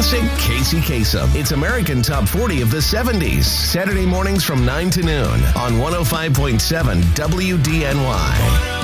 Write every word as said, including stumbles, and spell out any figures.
classic Casey Kasem. It's American Top forty of the seventies. Saturday mornings from nine to noon on one oh five point seven W D N Y.